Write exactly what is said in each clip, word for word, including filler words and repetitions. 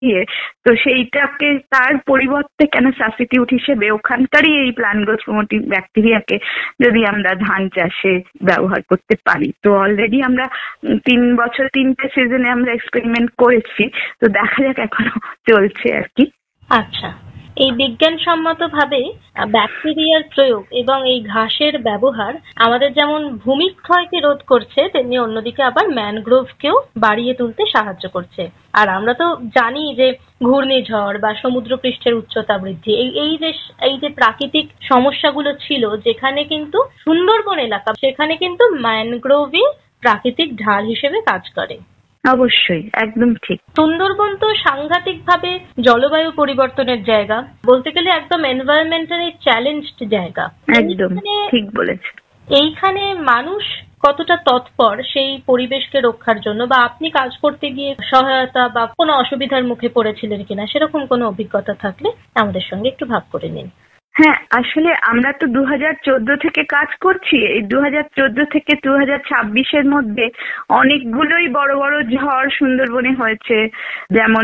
ইয়ে, তো সেইটাকে তার পরিবর্তে কেন সাবস্টিটিউট হিসেবে ওখানকারই এই প্ল্যান্ট গ্রোথ প্রমোটিং ব্যাকটেরিয়াকে যদি আমরা ধান চাষে ব্যবহার করতে পারি। তো অলরেডি আমরা তিন বছর তিনটে সিজনে আমরা এক্সপেরিমেন্ট করেছি, তো দেখা যাক এখনো চলছে আর কি। আচ্ছা, এই বিজ্ঞানসম্মত ভাবে ব্যাকটেরিয়ার প্রয়োগ এবং এই ঘাসের ব্যবহার আমাদের যেমন ভূমিক্ষয়কে রোধ করছে, তেমনি অন্যদিকে আবার ম্যানগ্রোভকেও বাড়িয়ে তুলতে সাহায্য করছে। আর আমরা তো জানি যে ঘূর্ণিঝড় বা সমুদ্রপৃষ্ঠের উচ্চতা বৃদ্ধি, এই এই যে এই যে প্রাকৃতিক সমস্যাগুলো ছিল, যেখানে কিন্তু সুন্দরবন এলাকা, সেখানে কিন্তু ম্যানগ্রোভই প্রাকৃতিক ঢাল হিসেবে কাজ করে। অবশ্যই, একদম ঠিক। সুন্দরবন তো সাংঘাতিক ভাবে জলবায়ু পরিবর্তনের জায়গা, বলতে গেলে একদম এনভায়রনমেন্টালি চ্যালেঞ্জড জায়গা। একদম ঠিক বলেছেন। এইখানে মানুষ কতটা তৎপর সেই পরিবেশকে রক্ষার জন্য, বা আপনি কাজ করতে গিয়ে সহায়তা বা কোনো অসুবিধার মুখে পড়েছিলেন কিনা, সেরকম কোনো অভিজ্ঞতা থাকলে আমাদের সঙ্গে একটু ভাগ করে নিন। হ্যাঁ, আসলে আমরা তো দু হাজার চোদ্দ থেকে কাজ করছি। এই দু হাজার চোদ্দ থেকে দু হাজার ছাব্বিশের মধ্যে অনেকগুলোই বড় বড় ঝড় সুন্দরবনে হয়েছে, যেমন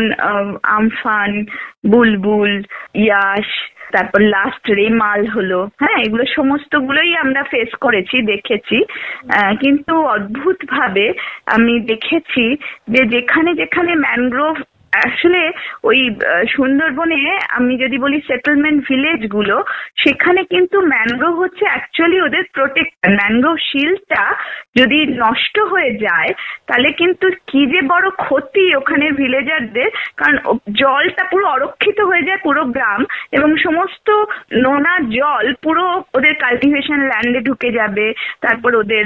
আমফান, বুলবুল, ইয়াস, তারপর লাস্ট রেমাল হলো। হ্যাঁ, এগুলো সমস্তগুলোই আমরা ফেস করেছি, দেখেছি। কিন্তু অদ্ভুত ভাবে আমি দেখেছি যে যেখানে যেখানে ম্যানগ্রোভ, আসলে ওই সুন্দরবনে আমি যদি বলি সেটেলমেন্ট ভিলেজ গুলো, সেখানে কিন্তু ম্যানগ্রোভ হচ্ছে অ্যাকচুয়ালি ওদের প্রোটেক্টর। ম্যানগ্রোভ শিল্ডটা যদি নষ্ট হয়ে যায় তাহলে কিন্তু কি যে বড় ক্ষতি ওখানে ভিলেজারদের, কারণ জলটা পুরো অরক্ষিত হয়ে যায় পুরো গ্রাম, এবং সমস্ত নোনা জল পুরো ওদের কাল্টিভেশন ল্যান্ডে ঢুকে যাবে, তারপর ওদের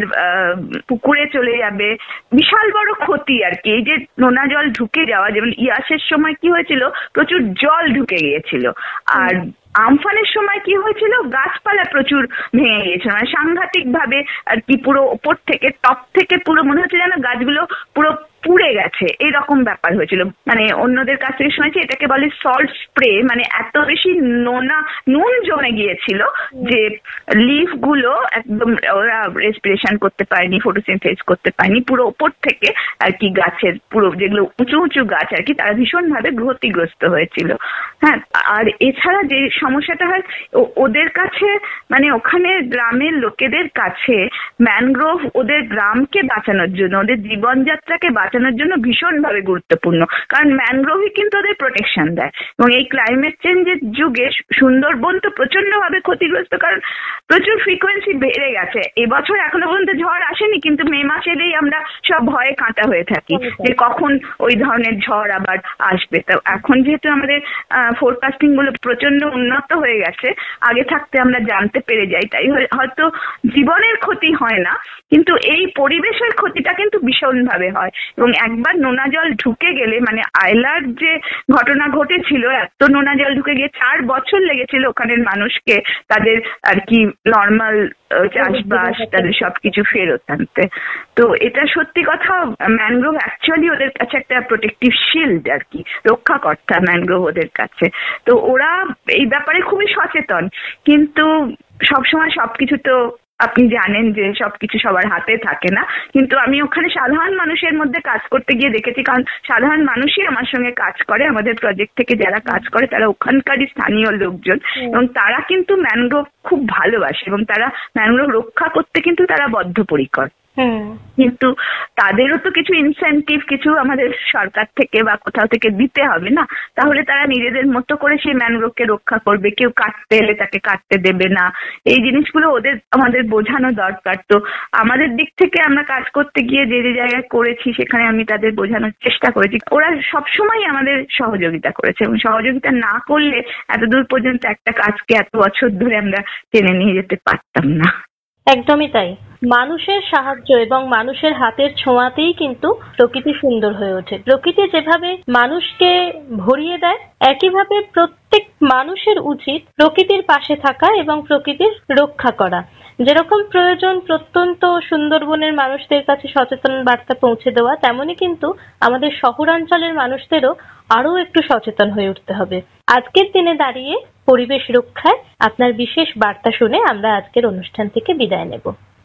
পুকুরে চলে যাবে। বিশাল বড় ক্ষতি আর কি। এই যে নোনা জল ঢুকে যাওয়া, যেমন ইয়াসের সময় কি হয়েছিল, প্রচুর জল ঢুকে গিয়েছিল। আর আমফানের সময় কি হয়েছিল, গাছপালা প্রচুর ভেঙে গিয়েছিল, মানে সাংঘাতিক ভাবে আর কি। পুরো ওপর থেকে, টপ থেকে পুরো মনে হচ্ছে যেন গাছগুলো পুরো পুড়ে গেছে, এইরকম ব্যাপার হয়েছিল। মানে অন্যদের কাছ থেকে শুনেছি এটাকে বলে সল্ট স্প্রে, মানে এত বেশি নোনা নুন জমে গিয়েছিল যে লিফ গুলো একদম ওরা রেসপিরেশন করতে পারেনি, ফটোসিনথেসিস করতে পারেনি। পুরো ওপর থেকে আর কি গাছের পুরো যেগুলো উঁচু উঁচু গাছ আর কি, তারা ভীষণ ভাবে ক্ষতিগ্রস্ত হয়েছিল। হ্যাঁ, আর এছাড়া যে সমস্যাটা হয় ওদের কাছে, মানে ওখানে গ্রামের লোকেদের কাছে ম্যানগ্রোভ ওদের গ্রামকে বাঁচানোর জন্য, ওদের জীবনযাত্রাকে বাঁচানোর জন্য ভীষণ ভাবে গুরুত্বপূর্ণ। কারণ ম্যানগ্রোভই কিন্তু ওদের প্রোটেকশন দেয়। এবং এই ক্লাইমেট চেঞ্জের যুগে সুন্দরবন তো প্রচন্ড ভাবে ক্ষতিগ্রস্ত, কারণ প্রচুর ফ্রিকোয়েন্সি বেড়ে গেছে। এবছর এখনো পর্যন্ত ঝড় আসেনি, কিন্তু মে মাস এলেই আমরা সব ভয়ে কাঁটা হয়ে থাকি যে কখন ওই ধরনের ঝড় আবার আসবে। তো এখন যেহেতু আমাদের ফোরকাস্টিং গুলো প্রচন্ড উন্নত হয়ে গেছে, আগে থাকতে আমরা জানতে পেরে যাই, তাই হয়তো জীবনের ক্ষতি হয় না, কিন্তু এই পরিবেশের ক্ষতিটা কিন্তু ভীষণ ভাবে হয়। এবং একবার নোনা জল ঢুকে গেলে, মানে আয়লার যে ঘটনা ঘটেছিল, এত নোনা জল ঢুকে গিয়ে চার বছর লেগেছিল ওখানের মানুষকে তাদের আর কি নর্মাল চাষবাস, তাদের সবকিছু ফেরত আনতে। তো এটা সত্যি কথা, ম্যানগ্রোভ অ্যাকচুয়ালি ওদের কাছে একটা প্রোটেক্টিভ শিল্ড আর কি, রক্ষাকর্তা ম্যানগ্রোভ ওদের কাছে। তো ওরা এই ব্যাপারে খুবই সচেতন, কিন্তু সবসময় সবকিছু তো আপনি জানেন যে সবকিছু সবার হাতে থাকে না। কিন্তু আমি ওখানে সাধারণ মানুষের মধ্যে কাজ করতে গিয়ে দেখেছি, কারণ সাধারণ মানুষই আমার সঙ্গে কাজ করে, আমাদের প্রজেক্ট থেকে যারা কাজ করে তারা ওখানকারই স্থানীয় লোকজন, এবং তারা কিন্তু ম্যানগ্রোভ খুব ভালোবাসে এবং তারা ম্যানগ্রোভ রক্ষা করতে কিন্তু তারা বদ্ধপরিকর। কিন্তু তাদেরও তো কিছু ইনসেন্টিভ, কিছু আমাদের সরকার থেকে বা কোথাও থেকে দিতে হবে না, তাহলে তারা নিজেদের মতো করে সেই ম্যানগ্রোভকে রক্ষা করবে। কেউ কাটতে এলে তাকে কাটতে দেবে না, এই জিনিসগুলো ওদের আমাদের বোঝানো দরকার। তো আমাদের দিক থেকে আমরা কাজ করতে গিয়ে যে যে জায়গায় করেছি সেখানে আমি তাদের বোঝানোর চেষ্টা করেছি। ওরা সবসময় আমাদের সহযোগিতা করেছে, এবং সহযোগিতা না করলে এতদূর পর্যন্ত একটা কাজকে এত বছর ধরে আমরা টেনে নিয়ে যেতে পারতাম না। একদমই তাই। মানুষের সাহায্য এবং মানুষের হাতের ছোঁয়াতেই কিন্তু প্রকৃতি সুন্দর হয়ে ওঠে। প্রকৃতি যেভাবে মানুষকে ভরিয়ে দেয়, একইভাবে প্রত্যেক মানুষের উচিত প্রকৃতির পাশে থাকা এবং প্রকৃতির রক্ষা করা। যেরকম প্রয়োজন প্রত্যন্ত সুন্দরবনের মানুষদের কাছে সচেতন বার্তা পৌঁছে দেওয়া, তেমনি কিন্তু আমাদের শহরাঞ্চলের মানুষদেরও আরো একটু সচেতন হয়ে উঠতে হবে। আজকের দিনে দাঁড়িয়ে পরিবেশ রক্ষায় আপনার বিশেষ বার্তা শুনে আমরা আজকের অনুষ্ঠান থেকে বিদায় নেব।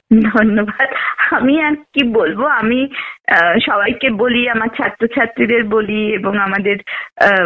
ধন্যবাদ। আমি আর কি বলবো, আমি আহ, সবাইকে বলি, আমার ছাত্রছাত্রীদের বলি এবং আমাদের আহ